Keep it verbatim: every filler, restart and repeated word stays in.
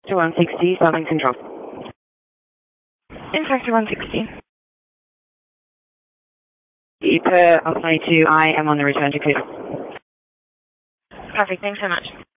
To one sixty, Southern Control. Inspector one sixty. Per Alpha twenty-two, I am on the return to clear. Perfect, thanks so much.